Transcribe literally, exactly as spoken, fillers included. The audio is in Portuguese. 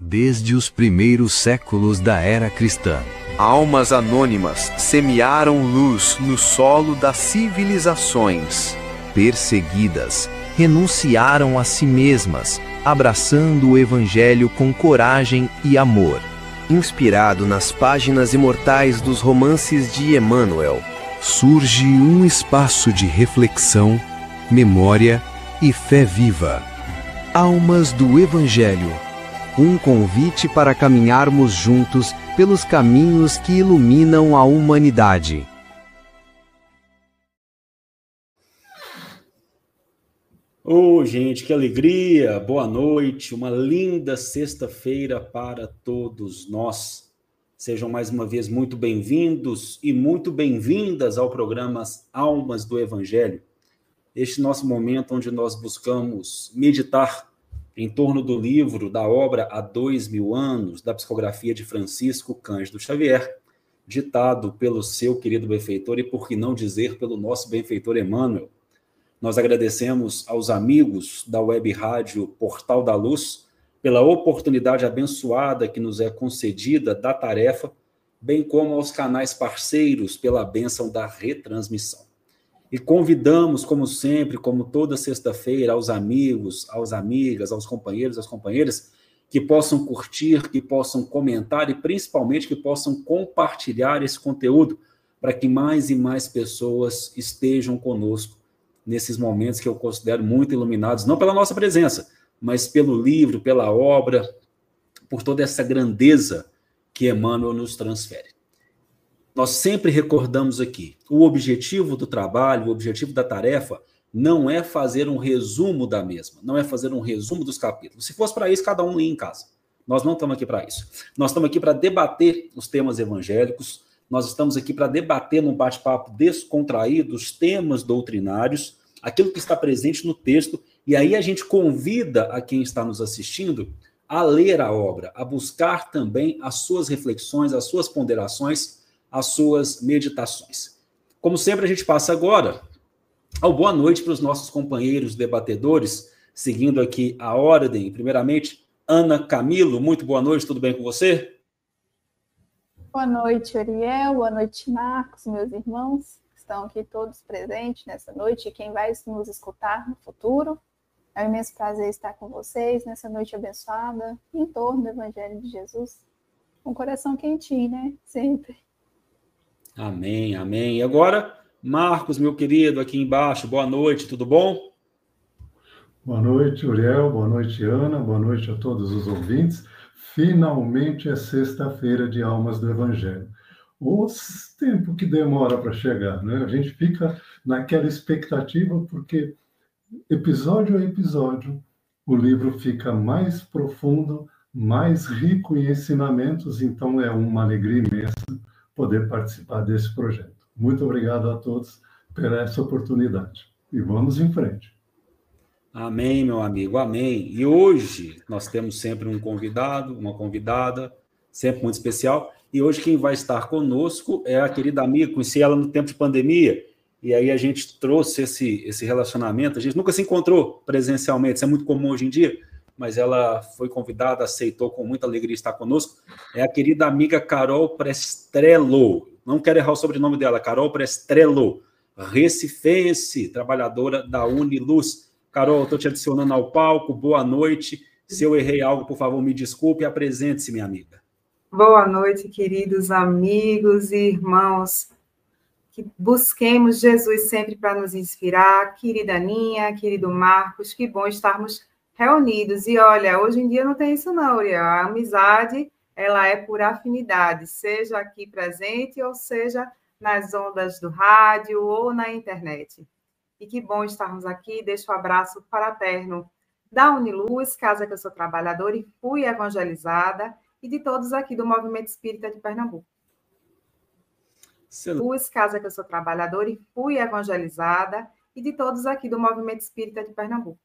desde os primeiros séculos da era cristã. Almas anônimas semearam luz no solo das civilizações. Perseguidas, renunciaram a si mesmas, abraçando o Evangelho com coragem e amor. Inspirado nas páginas imortais dos romances de Emmanuel, surge um espaço de reflexão, memória e fé viva. Almas do Evangelho. Um convite para caminharmos juntos pelos caminhos que iluminam a humanidade. Ô, gente, que alegria! Boa noite, uma linda sexta-feira para todos nós. Sejam mais uma vez muito bem-vindos e muito bem-vindas ao programa Almas do Evangelho. Este nosso momento onde nós buscamos meditar em torno do livro, da obra Há Dois Mil Anos, da psicografia de Francisco Cândido Xavier, ditado pelo seu querido benfeitor e, por que não dizer, pelo nosso benfeitor Emmanuel. Nós agradecemos aos amigos da Web Rádio Portal da Luz pela oportunidade abençoada que nos é concedida da tarefa, bem como aos canais parceiros pela bênção da retransmissão. E convidamos, como sempre, como toda sexta-feira, aos amigos, às amigas, aos companheiros, às companheiras, que possam curtir, que possam comentar e, principalmente, que possam compartilhar esse conteúdo para que mais e mais pessoas estejam conosco nesses momentos que eu considero muito iluminados, não pela nossa presença, mas pelo livro, pela obra, por toda essa grandeza que Emmanuel nos transfere. Nós sempre recordamos aqui, o objetivo do trabalho, o objetivo da tarefa, não é fazer um resumo da mesma, não é fazer um resumo dos capítulos. Se fosse para isso, cada um ia em casa. Nós não estamos aqui para isso. Nós estamos aqui para debater os temas evangélicos, nós estamos aqui para debater num bate-papo descontraído os temas doutrinários, aquilo que está presente no texto, e aí a gente convida a quem está nos assistindo a ler a obra, a buscar também as suas reflexões, as suas ponderações, as suas meditações. Como sempre, a gente passa agora ao boa noite para os nossos companheiros debatedores, seguindo aqui a ordem. Primeiramente, Ana Camilo, muito boa noite, tudo bem com você? Boa noite, Ariel, boa noite, Marcos, meus irmãos, que estão aqui todos presentes nessa noite, e quem vai nos escutar no futuro. É um imenso prazer estar com vocês nessa noite abençoada, em torno do Evangelho de Jesus, com o coração quentinho, né? Sempre. Amém, amém. E agora, Marcos, meu querido, aqui embaixo, boa noite, tudo bom? Boa noite, Uriel, boa noite, Ana, boa noite a todos os ouvintes. Finalmente é sexta-feira de Almas do Evangelho. O tempo que demora para chegar, né? A gente fica naquela expectativa porque episódio a episódio o livro fica mais profundo, mais rico em ensinamentos, então é uma alegria imensa poder participar desse projeto. Muito obrigado a todos por essa oportunidade. E vamos em frente. Amém, meu amigo, amém. E hoje nós temos sempre um convidado, uma convidada, sempre muito especial. E hoje quem vai estar conosco é a querida amiga, conheci ela no tempo de pandemia, e aí a gente trouxe esse, esse relacionamento. A gente nunca se encontrou presencialmente, isso é muito comum hoje em dia, mas ela foi convidada, aceitou com muita alegria estar conosco. É a querida amiga Carol Prestrello. Não quero errar o sobrenome dela, Carol Prestrello, recifense, trabalhadora da Uniluz. Carol, estou te adicionando ao palco, boa noite. Se eu errei algo, por favor, me desculpe e apresente-se, minha amiga. Boa noite, queridos amigos e irmãos. Que busquemos Jesus sempre para nos inspirar. Querida Aninha, querido Marcos, que bom estarmos reunidos. E olha, hoje em dia não tem isso não, Uriel. A amizade, ela é por afinidade, seja aqui presente ou seja nas ondas do rádio ou na internet. E que bom estarmos aqui. Deixo um abraço fraterno da Uniluz, casa que eu sou trabalhadora e fui evangelizada, e de todos aqui do Movimento Espírita de Pernambuco. Luz, casa que eu sou trabalhadora e fui evangelizada, e de todos aqui do Movimento Espírita de Pernambuco.